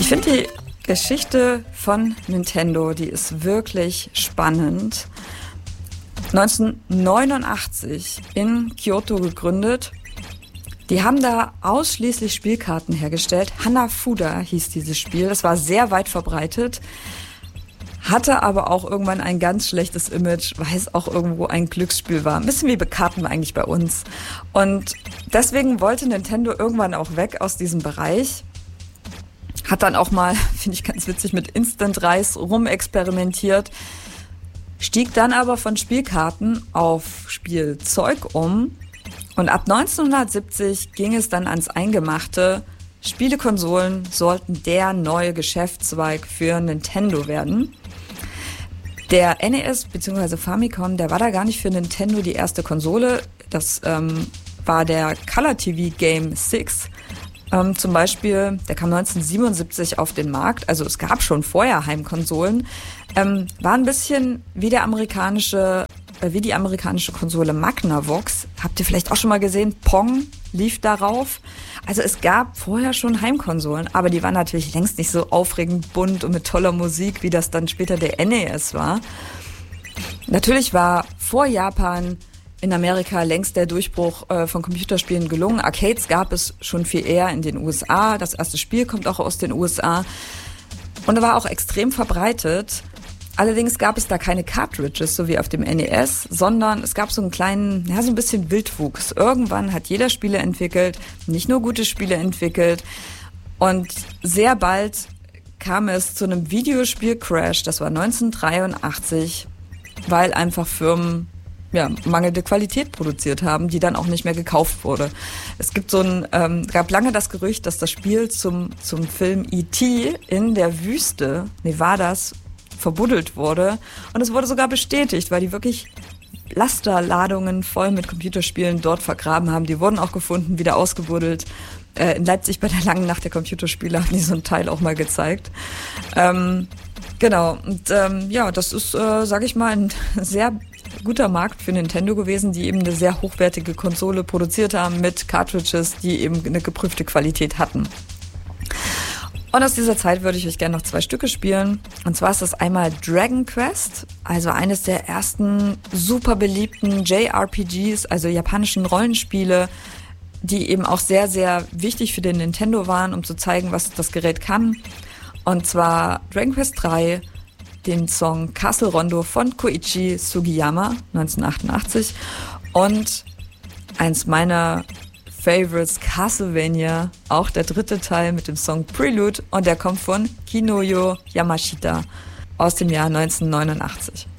Ich finde die Geschichte von Nintendo, die ist wirklich spannend. 1989 in Kyoto gegründet. Die haben da ausschließlich Spielkarten hergestellt. Hanafuda hieß dieses Spiel. Das war sehr weit verbreitet, hatte aber auch irgendwann ein ganz schlechtes Image, weil es auch irgendwo ein Glücksspiel war. Ein bisschen wie Karten eigentlich bei uns. Und deswegen wollte Nintendo irgendwann auch weg aus diesem Bereich. Hat dann auch mal, finde ich ganz witzig, mit Instant-Reis rumexperimentiert. Stieg dann aber von Spielkarten auf Spielzeug um. Und ab 1970 ging es dann ans Eingemachte. Spielekonsolen sollten der neue Geschäftszweig für Nintendo werden. Der NES bzw. Famicom, der war da gar nicht für Nintendo die erste Konsole. Das war der Color TV Game 6. Zum Beispiel, der kam 1977 auf den Markt. Also es gab schon vorher Heimkonsolen. War ein bisschen wie die amerikanische Konsole Magnavox. Habt ihr vielleicht auch schon mal gesehen? Pong lief darauf. Also es gab vorher schon Heimkonsolen, aber die waren natürlich längst nicht so aufregend bunt und mit toller Musik, wie das dann später der NES war. Natürlich war vor Japan in Amerika längst der Durchbruch von Computerspielen gelungen. Arcades gab es schon viel eher in den USA. Das erste Spiel kommt auch aus den USA. Und er war auch extrem verbreitet. Allerdings gab es da keine Cartridges, so wie auf dem NES, sondern es gab so einen kleinen, so ein bisschen Wildwuchs. Irgendwann hat jeder Spiele entwickelt, nicht nur gute Spiele entwickelt. Und sehr bald kam es zu einem Videospiel-Crash, das war 1983, weil einfach Firmen mangelnde Qualität produziert haben, die dann auch nicht mehr gekauft wurde. Es gibt gab lange das Gerücht, dass das Spiel zum Film E.T. in der Wüste Nevadas verbuddelt wurde. Und es wurde sogar bestätigt, weil die wirklich Lasterladungen voll mit Computerspielen dort vergraben haben. Die wurden auch gefunden, wieder ausgebuddelt. In Leipzig bei der langen Nacht der Computerspiele haben die so einen Teil auch mal gezeigt. Genau. Und das ist, sage ich mal, ein sehr guter Markt für Nintendo gewesen, die eben eine sehr hochwertige Konsole produziert haben mit Cartridges, die eben eine geprüfte Qualität hatten. Und aus dieser Zeit würde ich euch gerne noch 2 Stücke spielen. Und zwar ist das einmal Dragon Quest, also eines der ersten super beliebten JRPGs, also japanischen Rollenspiele, die eben auch sehr, sehr wichtig für den Nintendo waren, um zu zeigen, was das Gerät kann. Und zwar Dragon Quest 3, den Song Castle Rondo von Koichi Sugiyama, 1988. Und eins meiner Favorites, Castlevania, auch der 3. Teil mit dem Song Prelude, und der kommt von Kinoyo Yamashita aus dem Jahr 1989.